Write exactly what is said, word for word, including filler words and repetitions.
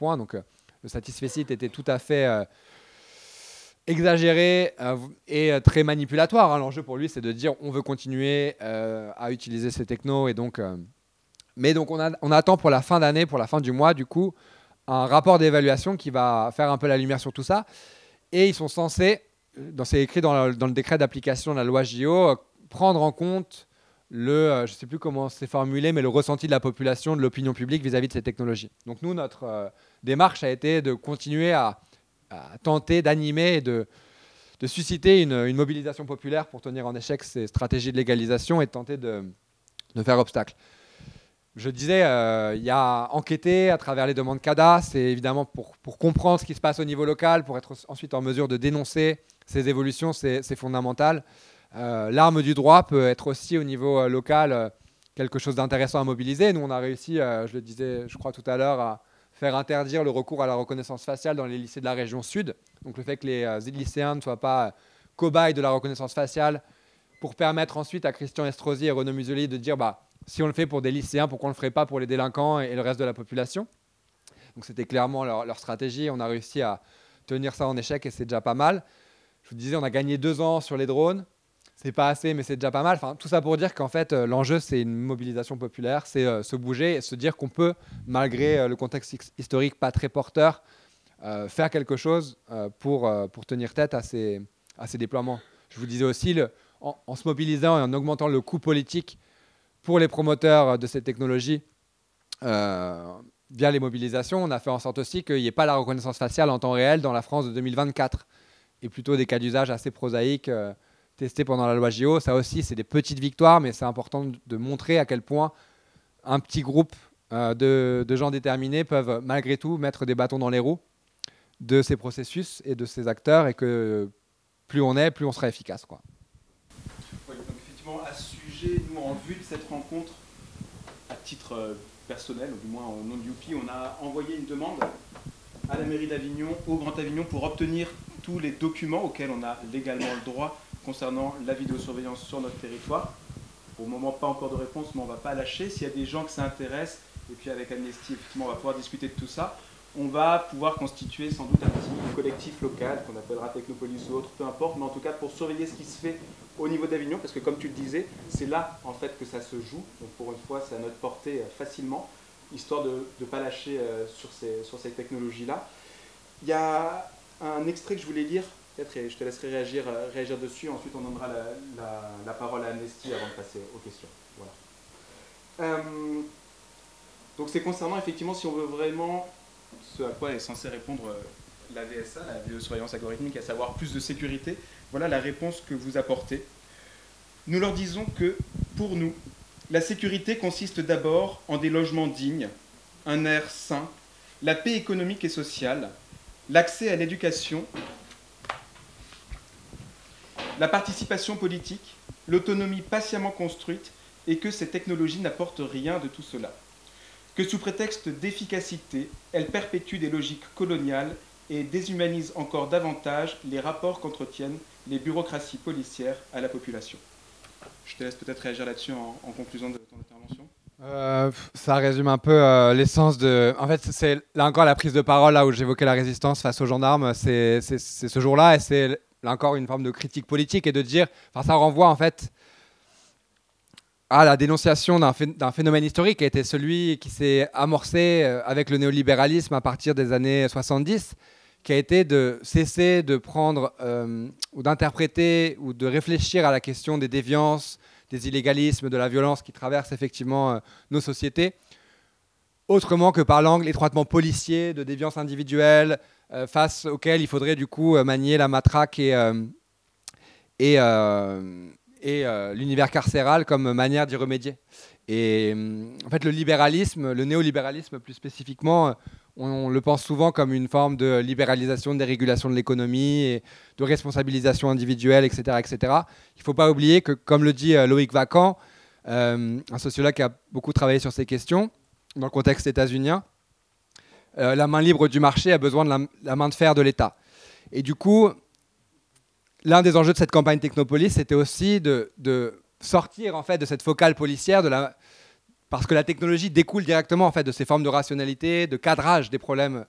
point. Donc, euh, le satisfecit était tout à fait euh, exagéré euh, et euh, très manipulatoire. Hein. L'enjeu pour lui, c'est de dire on veut continuer euh, à utiliser ces technos. Et donc, euh, mais donc, on, a, on attend pour la fin d'année, pour la fin du mois, du coup, un rapport d'évaluation qui va faire un peu la lumière sur tout ça. Et ils sont censés, dans, c'est écrit dans le, dans le décret d'application de la loi J O, euh, prendre en compte le, euh, je ne sais plus comment c'est formulé, mais le ressenti de la population, de l'opinion publique vis-à-vis de ces technologies. Donc nous, notre euh, démarche a été de continuer à, à tenter d'animer et de, de susciter une, une mobilisation populaire pour tenir en échec ces stratégies de légalisation et de tenter de, de faire obstacle. Je disais, euh, il y a enquêter à travers les demandes C A D A, c'est évidemment pour, pour comprendre ce qui se passe au niveau local, pour être ensuite en mesure de dénoncer ces évolutions, c'est, c'est fondamental. Euh, l'arme du droit peut être aussi au niveau euh, local euh, quelque chose d'intéressant à mobiliser. Nous, on a réussi, euh, je le disais, je crois tout à l'heure, à faire interdire le recours à la reconnaissance faciale dans les lycées de la région sud. Donc le fait que les euh, lycéens ne soient pas euh, cobayes de la reconnaissance faciale pour permettre ensuite à Christian Estrosi et Renaud Museli de dire bah, si on le fait pour des lycéens, pourquoi on ne le ferait pas pour les délinquants et le reste de la population? Donc c'était clairement leur, leur stratégie. On a réussi à tenir ça en échec et c'est déjà pas mal. Je vous disais, on a gagné deux ans sur les drones. C'est pas assez, mais c'est déjà pas mal. Enfin, tout ça pour dire qu'en fait, euh, l'enjeu, c'est une mobilisation populaire, c'est euh, se bouger et se dire qu'on peut, malgré euh, le contexte historique pas très porteur, euh, faire quelque chose euh, pour, euh, pour tenir tête à ces, à ces déploiements. Je vous disais aussi, le, en, en se mobilisant et en augmentant le coût politique pour les promoteurs de ces technologies, euh, via les mobilisations, on a fait en sorte aussi qu'il n'y ait pas la reconnaissance faciale en temps réel dans la France de deux mille vingt-quatre, et plutôt des cas d'usage assez prosaïques euh, testés pendant la loi J O. Ça aussi, c'est des petites victoires, mais c'est important de montrer à quel point un petit groupe euh, de, de gens déterminés peuvent malgré tout mettre des bâtons dans les roues de ces processus et de ces acteurs, et que plus on est, plus on sera efficace, quoi. Oui, donc effectivement, à ce sujet, nous, en vue de cette rencontre, à titre euh, personnel, ou du moins au nom du U P I, on a envoyé une demande à la mairie d'Avignon, au Grand Avignon, pour obtenir tous les documents auxquels on a légalement le droit concernant la vidéosurveillance sur notre territoire. Pour le moment, pas encore de réponse, mais on ne va pas lâcher. S'il y a des gens que ça intéresse, et puis avec Amnesty, effectivement, on va pouvoir discuter de tout ça. On va pouvoir constituer sans doute un petit collectif local qu'on appellera Technopolis ou autre, peu importe, mais en tout cas pour surveiller ce qui se fait au niveau d'Avignon, parce que comme tu le disais, c'est là en fait que ça se joue. Donc pour une fois, c'est à notre portée euh, facilement, histoire de ne pas lâcher euh, sur ces, sur ces technologies-là. Il y a un extrait que je voulais lire, peut-être, et je te laisserai réagir, euh, réagir dessus. Ensuite, on donnera la, la, la parole à Amnesty avant de passer aux questions. Voilà. Euh, donc c'est concernant effectivement si on veut vraiment ce à quoi est censé répondre la V S A, la vidéosurveillance algorithmique, à savoir plus de sécurité. Voilà la réponse que vous apportez. Nous leur disons que, pour nous, la sécurité consiste d'abord en des logements dignes, un air sain, la paix économique et sociale, l'accès à l'éducation, la participation politique, l'autonomie patiemment construite, et que ces technologies n'apportent rien de tout cela. Que sous prétexte d'efficacité, elles perpétuent des logiques coloniales et déshumanisent encore davantage les rapports qu'entretiennent les bureaucraties policières à la population. Je te laisse peut-être réagir là-dessus en, en conclusion de ton intervention. Euh, ça résume un peu euh, l'essence de... En fait, c'est là encore la prise de parole, là où j'évoquais la résistance face aux gendarmes, c'est, c'est, c'est ce jour-là, et c'est là encore une forme de critique politique, et de dire... Enfin, ça renvoie en fait à la dénonciation d'un, phé- d'un phénomène historique qui a été celui qui s'est amorcé euh, avec le néolibéralisme à partir des années soixante-dix, qui a été de cesser de prendre euh, ou d'interpréter ou de réfléchir à la question des déviances, des illégalismes, de la violence qui traversent effectivement euh, nos sociétés, autrement que par l'angle étroitement policier de déviances individuelles, euh, face auxquelles il faudrait du coup euh, manier la matraque et, euh, et, euh, et euh, l'univers carcéral comme manière d'y remédier. Et en fait, le libéralisme, le néolibéralisme plus spécifiquement, on, on le pense souvent comme une forme de libéralisation, de dérégulation de l'économie et de responsabilisation individuelle, et cetera, et cetera. Il ne faut pas oublier que, comme le dit euh, Loïc Vacan, euh, un sociologue qui a beaucoup travaillé sur ces questions, dans le contexte états-unien, euh, la main libre du marché a besoin de la, la main de fer de l'État. Et du coup, l'un des enjeux de cette campagne Technopolis, c'était aussi de, de sortir en fait, de cette focale policière, de la, parce que la technologie découle directement en fait, de ces formes de rationalité, de cadrage des problèmes